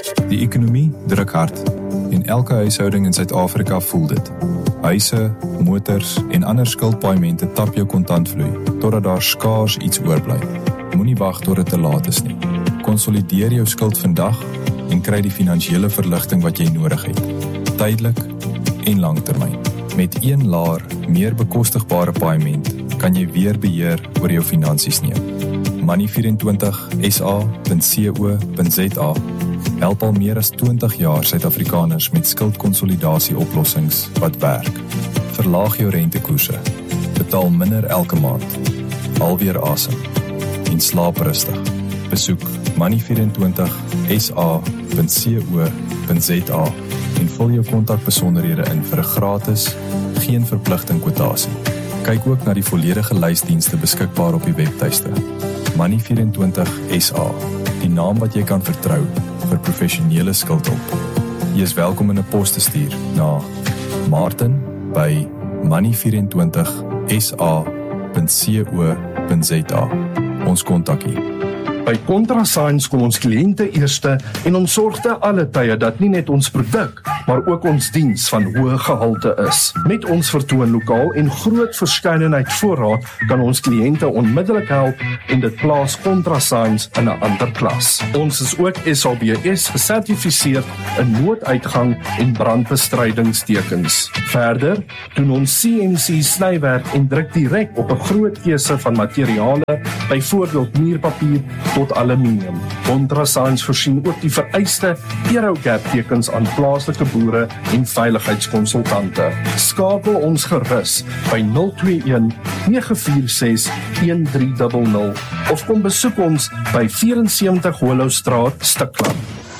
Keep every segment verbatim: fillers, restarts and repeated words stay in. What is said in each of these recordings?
Die ekonomie druk hard en elke huishouding in Suid-Afrika voel dit. Huise, motors en ander skuldpaaiemente tap jou kontantvloei, totdat daar skaars iets oorbly. Moenie wag tot dit te laat is nie. Konsolideer jou skuld vandag en kry die finansiële verligting wat jy nodig het. Tydelik en langtermyn. Met een laer, meer bekostigbare paaiement kan jy weer beheer oor jou finansies neem. Money vyf en twintig S A punt co punt Z A help al meer as twintig jaar Suid-Afrikaners met skuldkonsolidasie oplossings wat werk. Verlaag jou rentekoerse, betaal minder elke maand, alweer asem en slaap rustig. Besoek money vyf en twintig S A punt co punt Z A en vul jou kontakbesonderhede in vir 'n gratis, geen verpligting kwotasie. Kyk ook na die volledige lysdienste beskikbaar op die webtuiste. Money vyf en twintig S A, die naam wat jy kan vertrou vir professionele skuldhulp. Jy is welkom in 'n pos te stuur na Martin by money vyf en twintig S A punt co punt Z A. Ons kontak hier. By ContraSigns kom ons kliënte eerste en ons sorg te alle tye dat nie net ons produk, maar ook ons diens van hoë gehalte is. Met ons vertoonlokaal en groot verskeidenheid voorraad kan ons kliënte onmiddellik help en dit plaas ContraSigns in 'n ander klas. Ons is ook S A B S gesertifiseer in nooduitgang en brandbestrydingstekens. Verder doen ons C N C snywerk en druk direk op 'n groot keuse van materiale, byvoorbeeld muurpapier tot aluminium. ContraSigns voorsien ook die vereiste EuroGap tekens aan plaaslike boere en veiligheidskonsultante. Skakel ons gerus by nul twee een nege vier ses een drie nul nul of kom besoek ons by sewe vier sewe Hollowstraat, Stikland.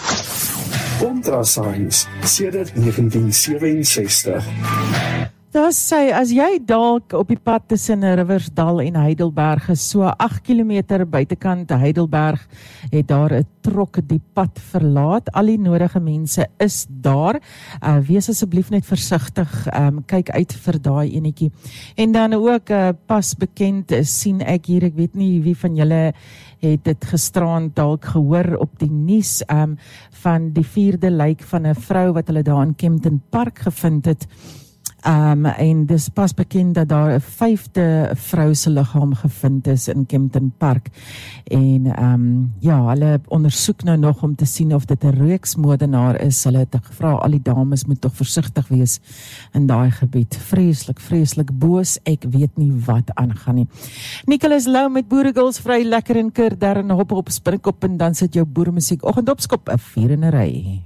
ContraSigns sedert negentien sewensestig. Daar sê, as jy dalk op die pad tussen Riversdal en Heidelberg is, so agt kilometer buitekant Heidelberg, het daar 'n trok die pad verlaat. Al die nodige mense is daar. Uh, wees asseblief net versigtig, um, kyk uit vir daai enetjie. En dan ook uh, pas bekend sien ek hier, ek weet nie wie van julle het dit gisterand dalk gehoor op die nuus, um, van die vierde lijk van 'n vrou wat hulle daar in Kempton Park gevind het. Um, en dis pas bekend dat daar 'n vyfde vrou se liggaam gevind is in Kempton Park. En um, ja, hulle ondersoek nou nog om te sien of dit 'n reeksmoordenaar is. Hulle het gevra, al die dames moet tog versigtig wees in daai gebied. Vreeslik, vreeslik boos. Ek weet nie wat aangaan nie. Nicholas Lou met Boeregirls, vry lekker en keur, Darren Hop op Springbok en dan sit jou boeremusiek oggendopskop 'n vier in 'n ry.